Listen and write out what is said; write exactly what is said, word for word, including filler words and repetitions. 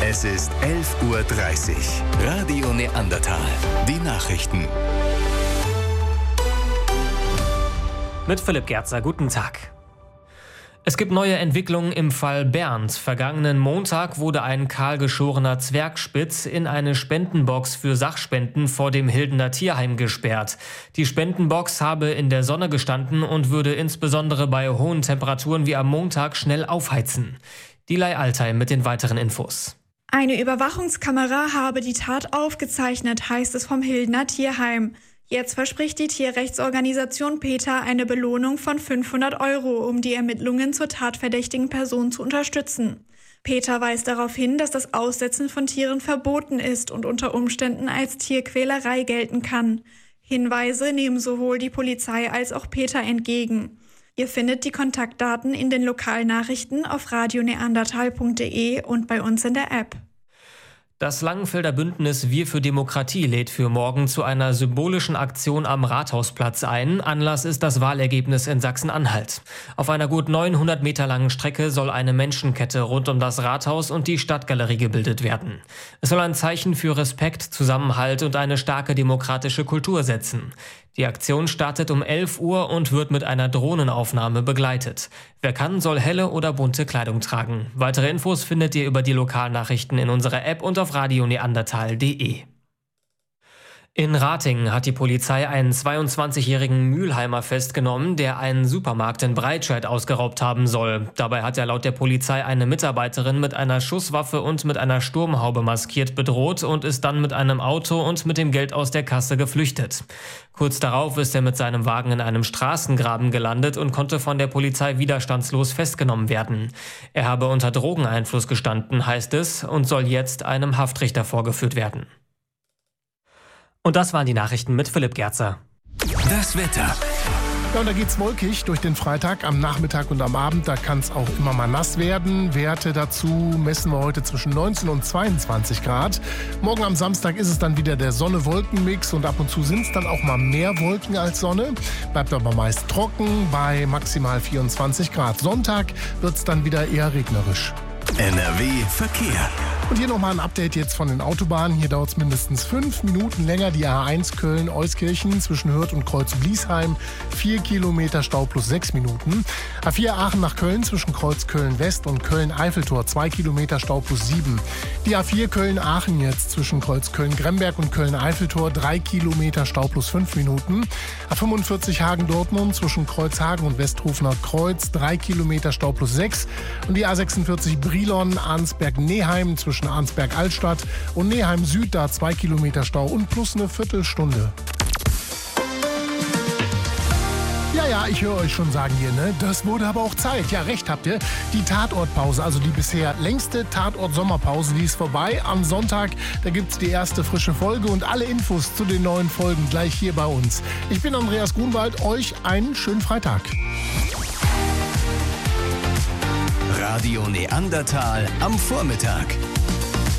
Es ist elf Uhr dreißig. Radio Neandertal. Die Nachrichten. Mit Philipp Gerzer, guten Tag. Es gibt neue Entwicklungen im Fall Bernd. Vergangenen Montag wurde ein kahlgeschorener Zwergspitz in eine Spendenbox für Sachspenden vor dem Hildener Tierheim gesperrt. Die Spendenbox habe in der Sonne gestanden und würde insbesondere bei hohen Temperaturen wie am Montag schnell aufheizen. Dilay Altheim mit den weiteren Infos. Eine Überwachungskamera habe die Tat aufgezeichnet, heißt es vom Hildener Tierheim. Jetzt verspricht die Tierrechtsorganisation PETA eine Belohnung von fünfhundert Euro, um die Ermittlungen zur tatverdächtigen Person zu unterstützen. PETA weist darauf hin, dass das Aussetzen von Tieren verboten ist und unter Umständen als Tierquälerei gelten kann. Hinweise nehmen sowohl die Polizei als auch PETA entgegen. Ihr findet die Kontaktdaten in den Lokalnachrichten auf radio neandertal punkt de und bei uns in der App. Das Langenfelder Bündnis Wir für Demokratie lädt für morgen zu einer symbolischen Aktion am Rathausplatz ein. Anlass ist das Wahlergebnis in Sachsen-Anhalt. Auf einer gut neunhundert Meter langen Strecke soll eine Menschenkette rund um das Rathaus und die Stadtgalerie gebildet werden. Es soll ein Zeichen für Respekt, Zusammenhalt und eine starke demokratische Kultur setzen. Die Aktion startet um elf Uhr und wird mit einer Drohnenaufnahme begleitet. Wer kann, soll helle oder bunte Kleidung tragen. Weitere Infos findet ihr über die Lokalnachrichten in unserer App und auf radio neandertal punkt de. In Ratingen hat die Polizei einen zweiundzwanzigjährigen Mülheimer festgenommen, der einen Supermarkt in Breitscheid ausgeraubt haben soll. Dabei hat er laut der Polizei eine Mitarbeiterin mit einer Schusswaffe und mit einer Sturmhaube maskiert bedroht und ist dann mit einem Auto und mit dem Geld aus der Kasse geflüchtet. Kurz darauf ist er mit seinem Wagen in einem Straßengraben gelandet und konnte von der Polizei widerstandslos festgenommen werden. Er habe unter Drogeneinfluss gestanden, heißt es, und soll jetzt einem Haftrichter vorgeführt werden. Und das waren die Nachrichten mit Philipp Gerzer. Das Wetter. Ja, und da geht's wolkig durch den Freitag, am Nachmittag und am Abend. Da kann es auch immer mal nass werden. Werte dazu messen wir heute zwischen neunzehn und zweiundzwanzig Grad. Morgen am Samstag ist es dann wieder der Sonne-Wolken-Mix und ab und zu sind es dann auch mal mehr Wolken als Sonne. Bleibt aber meist trocken bei maximal vierundzwanzig Grad. Sonntag wird's dann wieder eher regnerisch. N R W Verkehr. Und hier nochmal ein Update jetzt von den Autobahnen. Hier dauert es mindestens fünf Minuten länger. Die A eins Köln-Euskirchen zwischen Hürth und Kreuz-Bliesheim. Vier Kilometer Stau plus sechs Minuten. A vier Aachen nach Köln zwischen Kreuz Köln-West und Köln-Eiffeltor. Zwei Kilometer Stau plus sieben. Die A vier Köln-Aachen jetzt zwischen Kreuz Köln-Gremberg und Köln-Eiffeltor. Drei Kilometer Stau plus fünf Minuten. A fünfundvierzig Hagen-Dortmund zwischen Kreuzhagen und Westhofener Kreuz. Drei Kilometer Stau plus sechs. Und die A sechsundvierzig Brilon-Arnsberg-Neheim zwischen Arnsberg-Altstadt und Neheim Süd, da zwei Kilometer Stau und plus eine Viertelstunde. Ja, ja, ich höre euch schon sagen hier, ne? Das wurde aber auch Zeit. Ja, recht habt ihr. Die Tatortpause, also die bisher längste Tatort-Sommerpause, die ist vorbei. Am Sonntag, da gibt's die erste frische Folge und alle Infos zu den neuen Folgen gleich hier bei uns. Ich bin Andreas Grunwald, euch einen schönen Freitag. Radio Neandertal am Vormittag.